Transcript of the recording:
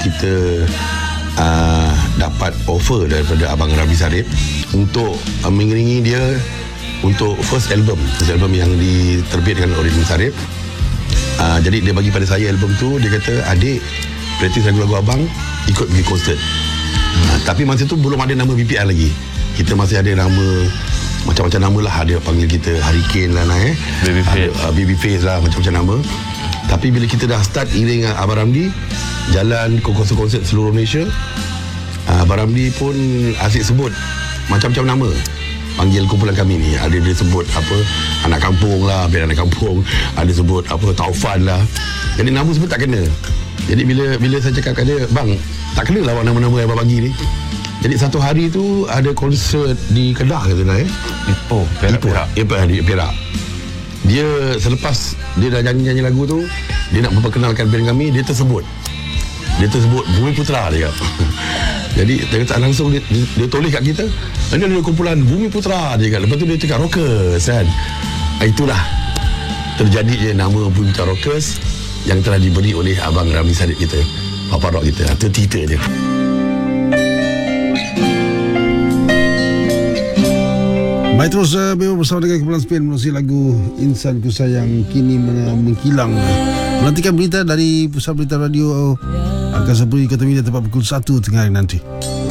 kita dapat offer daripada Abang Ramli Sarip untuk mengiringi dia untuk first album yang diterbitkan oleh Ramli Sarip. Jadi dia bagi pada saya album tu, dia kata, adik praktis lagu-lagu abang, ikut pergi konsert. Tapi masa tu belum ada nama BPR lagi. Kita masih ada nama macam-macam nama lah. Ada panggil kita Hurricane lah, Babyface lah, macam-macam nama. Tapi bila kita dah start iring Abang Ramli, jalan ke konsert-konsert seluruh Malaysia, Abang Ramli pun asyik sebut macam-macam nama, panggil kumpulan kami ni. Ada dia sebut apa, anak kampung lah, band anak kampung. Ada sebut apa, Taufan lah. Jadi nama sebut tak kena. Jadi bila saya cakap kat dia, bang, tak kena lah nama-nama yang abang bagi ni. Jadi satu hari tu ada konsert di Kedah kata nak Perak. Dia selepas dia dah nyanyi lagu tu, dia nak memperkenalkan band kami, dia tersebut Bumi Putra dia. Jadi dia tak langsung dia tulis kat kita, ini ada kumpulan Bumi Putra dia. Lepas tu dia cakap Rockers kan. Itulah terjadi je nama Bumi Putra Rockers yang telah diberi oleh Abang Ramli Sarip kita, Papa Rock kita. Itu cerita je. Baik, terus bersama dengan kumpulan Spin melalui lagu Insan Ku Sayang kini menghilang. Menantikan berita dari Pusat Berita Radio Angkasa Puri Kota Media tepat pukul 1 tengah hari nanti.